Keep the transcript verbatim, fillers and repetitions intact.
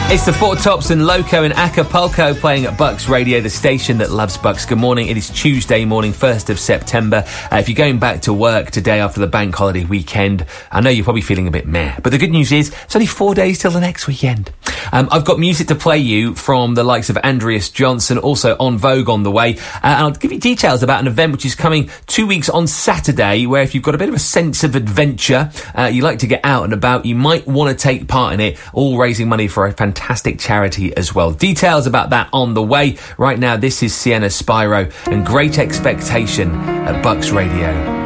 It's the Four Tops and Loco in Acapulco playing at Bucks Radio, the station that loves Bucks. Good morning. It is Tuesday morning, first of September. Uh, if you're going back to work today after the bank holiday weekend, I know you're probably feeling a bit meh. But the good news is, it's only four days till the next weekend. Um, I've got music to play you from the likes of Andreas Johnson, also En Vogue on the way. Uh, and I'll give you details about an event which is coming two weeks on Saturday, where if you've got a bit of a sense of adventure, uh, you like to get out and about, you might want to take part in it, all raising money for a fantastic charity as well. Details about that on the way. Right now, this is Sienna Spyro and Great Expectation at Bucks Radio.